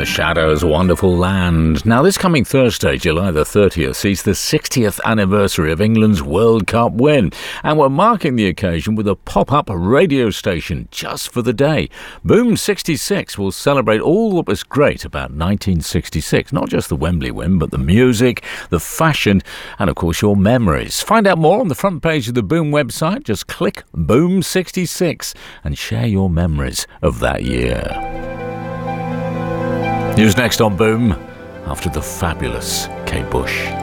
the Shadows, Wonderful Land. Now, this coming Thursday, July the 30th, sees the 60th anniversary of England's World Cup win. And we're marking the occasion with a pop-up radio station just for the day. Boom 66 will celebrate all that was great about 1966. Not just the Wembley win, but the music, the fashion, and of course your memories. Find out more on the front page of the Boom website. Just click Boom 66 and share your memories of that year. News next on Boom, after the fabulous Kate Bush.